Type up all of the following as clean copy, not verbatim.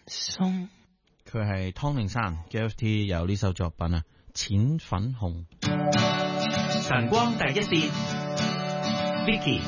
鬆。佢係湯令山 GFT 有呢首作品啊，淺粉紅。 晨光第一線 Vicky。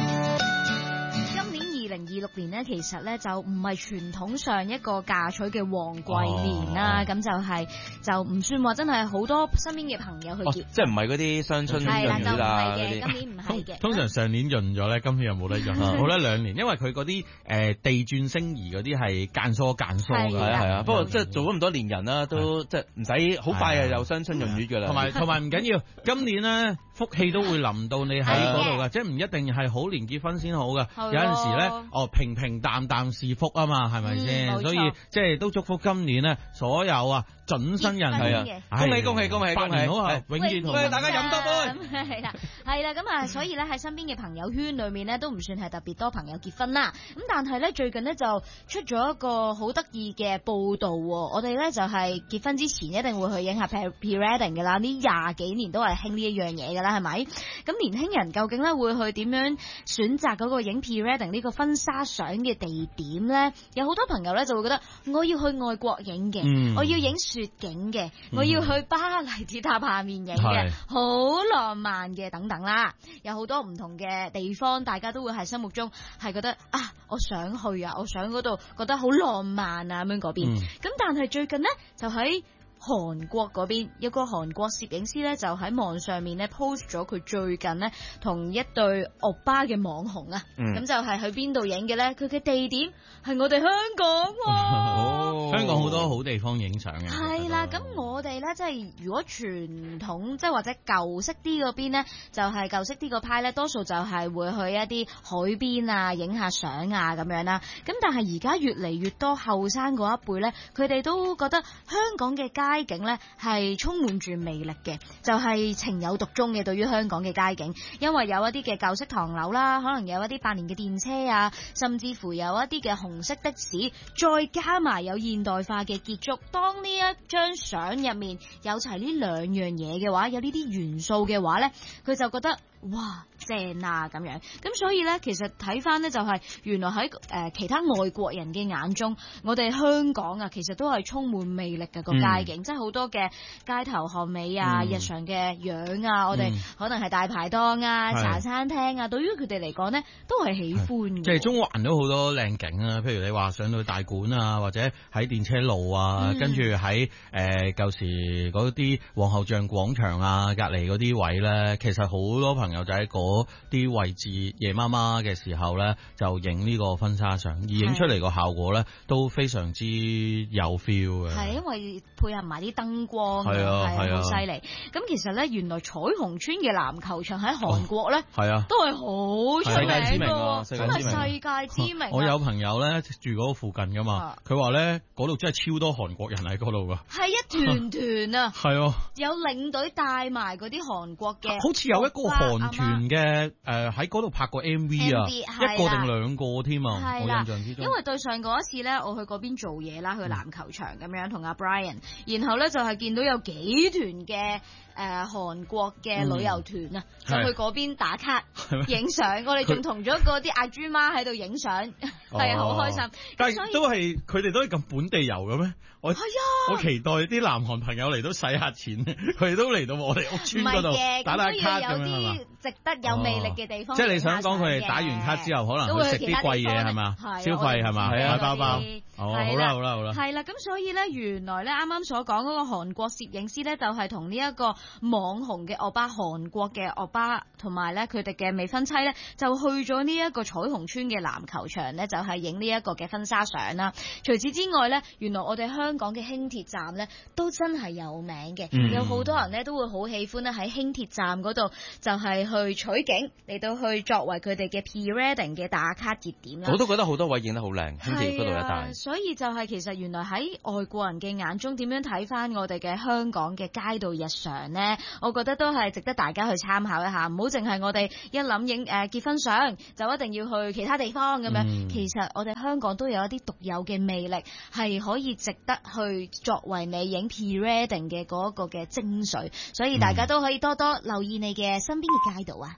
2026年呢，其實呢就唔係傳統上一個嫁娶嘅旺季年啦，咁就唔算話真係好多身邊嘅朋友去結， 即係唔係嗰啲雙春潤雨啦嗰啲。 今年唔係嘅。 通常上年潤咗咧，今年又冇得潤，冇得2年，因為佢嗰啲地轉星移嗰啲係間疏嘅。 係啊，不過即係做咗咁多年人啦，都即係唔使好快又雙春潤雨㗎啦。 同埋唔緊要，今年咧福氣都會臨到你喺嗰度㗎，即係唔一定係好年結婚先好㗎，有陣時咧平平淡淡是福啊嘛，係咪先？所以即係都祝福今年咧所有啊準新人係啊，恭喜百年好合，永遠同大家飲多杯。係啦，咁啊，所以咧喺身邊嘅朋友圈裏面咧都唔算係特別多朋友結婚啦。咁但係咧最近咧就出咗一個好得意嘅報道，我哋咧就係結婚之前一定會去影下 pre-wedding 嘅啦，呢20幾年都係興呢一樣嘢㗎啦，係咪？咁年輕人究竟咧會去點樣選擇嗰個影 pre-wedding 呢個婚紗相嘅地點咧？有好多朋友咧就會覺得我要去外國影嘅，我要影雪景嘅，我要去巴黎鐵塔下面影嘅，好浪漫嘅等等啦。有好多唔同嘅地方，大家都會喺心目中係覺得啊，我想去啊，我想嗰度覺得好浪漫啊咁樣嗰邊。咁但係最近呢，就喺韓國嗰邊有個韓國攝影師咧，就喺網上面咧 post 咗佢最近咧同一對歐巴嘅網紅啊，咁就係去邊度影嘅咧？佢嘅地點係我哋香港， 香港好多好地方影相嘅。 係啦，咁我哋咧即係如果傳統即係或者舊式啲嗰邊咧，就係舊式啲個派咧，多數就係會去一啲海邊啊，影下相啊咁樣啦。咁但係而家越嚟越多後生嗰一輩咧，佢哋都覺得香港嘅街景咧係充滿住魅力嘅，就係情有獨鍾嘅對於香港嘅街景，因為有一啲嘅舊式唐樓啦，可能有一啲百年嘅電車啊，甚至乎有一啲嘅紅色的士，再加埋有現代化嘅建築。當呢一張相入面有齊呢2樣嘢嘅話，有呢啲元素嘅話咧，佢就覺得哇正啊咁樣。咁所以咧，其實睇翻咧就係原來喺其他外國人嘅眼中，我哋香港啊，其實都係充滿魅力嘅個街景，即係好多嘅街頭巷尾啊，日常嘅樣啊，我哋可能係大排檔啊、茶餐廳啊，對於佢哋嚟講咧，都係喜歡嘅。 即係中環都好多靚景啊，譬如你話上到大館啊，或者喺電車路啊，跟住喺舊時嗰啲皇后像廣場啊隔離嗰啲位咧，其實好多朋友就喺嗰啲位置夜媽媽嘅時候咧，就影呢個婚紗相，而影出嚟個效果咧都非常之有 feel 嘅。係因為配合埋啲燈光，係好犀利。咁其實咧，原來彩虹村嘅籃球場喺韓國咧，都係好出名㗎，真係世界知名。 我有朋友咧住嗰附近㗎嘛，佢話咧嗰度真係超多韓國人喺嗰度㗎，係一團團啊， 係有領隊帶埋嗰啲韓國嘅， 好似有一個韓團嘅喺嗰度拍過 MV 啊，一個定2個添啊，我印象之中。 因為對上嗰一次咧，我去嗰邊做嘢啦，去籃球場咁樣同阿 Brian，然後咧就係見到有幾團嘅韓國嘅旅遊團啊，就去嗰邊打卡影相，我哋仲同咗嗰啲阿豬媽喺度影相，係好開心。 但係都係佢哋都係咁本地遊嘅咩？我期待啲南韓朋友嚟都使下錢，佢哋都嚟到我哋屋村嗰度打卡咁樣係嘛？ 值得有魅力嘅地方。 即係你想講佢哋打完卡之後，可能去食啲貴嘢係嘛？消費係嘛？買包包。好啦。 係啦，咁所以咧，原來咧啱啱所講嗰個韓國攝影師咧，就係同呢一個網紅嘅歐巴，韓國嘅歐巴，同埋咧佢哋嘅未婚妻咧，就去咗呢一個彩虹村嘅籃球場咧，就係影呢一個嘅婚紗相啦。除此之外咧，原來我哋香港嘅輕鐵站咧，都真係有名嘅，有好多人咧都會好喜歡咧喺輕鐵站嗰度就係去取景嚟到去作為佢哋嘅 pre-wedding 嘅打卡熱點啦。 我都覺得好多位影得好靚，輕鐵嗰度一帶。 所以就係其實原來喺外國人嘅眼中，點樣睇翻我哋嘅香港嘅街道日常呢？我覺得都係值得大家去參考一下，唔好淨係我哋一諗影結婚相就一定要去其他地方咁樣。其實我哋香港都有一啲獨有嘅魅力，係可以值得去作為你影 pre-wedding 嘅嗰個嘅精髓。所以大家都可以多多留意你嘅身邊嘅街道啊！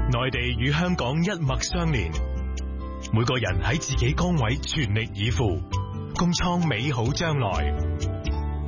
內地與香港一脈相連，每個人喺自己崗位全力以赴，共創美好將來。